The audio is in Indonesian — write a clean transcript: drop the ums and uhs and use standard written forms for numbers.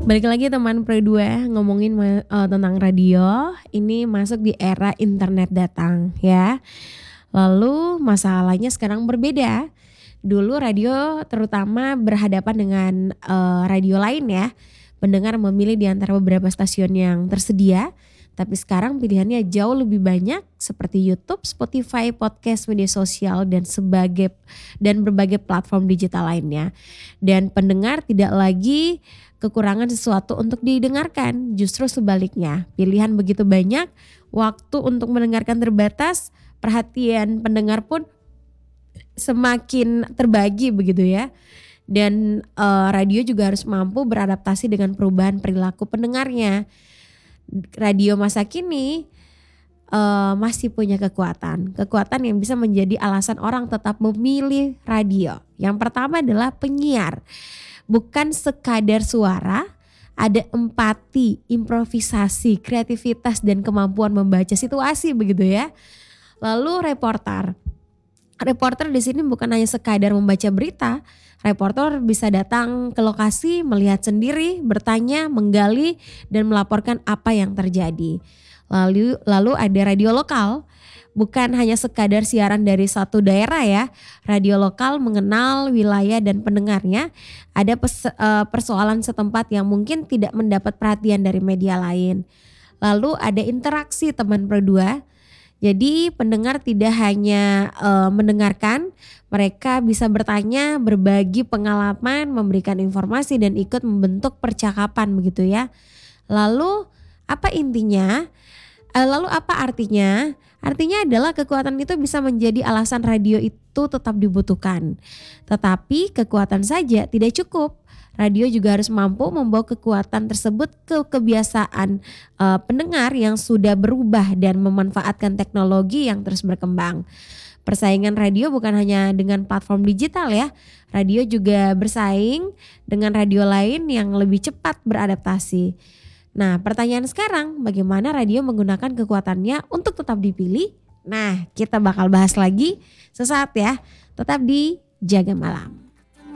Balik lagi teman Pro 2 ngomongin tentang radio. Ini masuk di era internet datang ya. Lalu masalahnya sekarang berbeda. Dulu radio terutama berhadapan dengan radio lain ya. Pendengar memilih di antara beberapa stasiun yang tersedia. Tapi sekarang pilihannya jauh lebih banyak seperti YouTube, Spotify, podcast, media sosial dan berbagai platform digital lainnya. Dan pendengar tidak lagi kekurangan sesuatu untuk didengarkan, justru sebaliknya. Pilihan begitu banyak, waktu untuk mendengarkan terbatas, perhatian pendengar pun semakin terbagi begitu ya. Dan radio juga harus mampu beradaptasi dengan perubahan perilaku pendengarnya. Radio masa kini masih punya kekuatan yang bisa menjadi alasan orang tetap memilih radio. Yang pertama adalah penyiar, bukan sekadar suara, ada empati, improvisasi, kreativitas dan kemampuan membaca situasi begitu ya. Lalu reporter di sini bukan hanya sekadar membaca berita. Reporter bisa datang ke lokasi, melihat sendiri, bertanya, menggali, dan melaporkan apa yang terjadi. Lalu ada radio lokal, bukan hanya sekadar siaran dari satu daerah ya. Radio lokal mengenal wilayah dan pendengarnya. Ada persoalan setempat yang mungkin tidak mendapat perhatian dari media lain. Lalu ada interaksi teman Pro 2. Jadi pendengar tidak hanya mendengarkan, mereka bisa bertanya, berbagi pengalaman, memberikan informasi dan ikut membentuk percakapan begitu ya. Lalu apa intinya? Lalu apa artinya? Artinya adalah kekuatan itu bisa menjadi alasan radio itu tetap dibutuhkan. Tetapi kekuatan saja tidak cukup. Radio juga harus mampu membawa kekuatan tersebut ke kebiasaan pendengar yang sudah berubah dan memanfaatkan teknologi yang terus berkembang. Persaingan radio bukan hanya dengan platform digital ya. Radio juga bersaing dengan radio lain yang lebih cepat beradaptasi. Nah, pertanyaan sekarang, bagaimana radio menggunakan kekuatannya untuk tetap dipilih? Nah, kita bakal bahas lagi sesaat ya. Tetap di Jaga Malam.